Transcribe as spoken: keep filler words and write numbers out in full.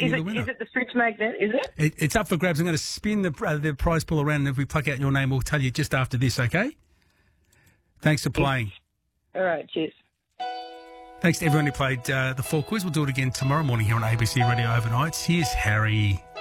asking is you it, the winner. is it the fridge magnet, is it? It, it's up for grabs. I'm going to spin the uh, the prize pool around, and if we pluck out your name, we'll tell you just after this, okay? Thanks for playing. All right, cheers. Thanks to everyone who played uh, the fall quiz. We'll do it again tomorrow morning here on A B C Radio Overnights. Here's Harry.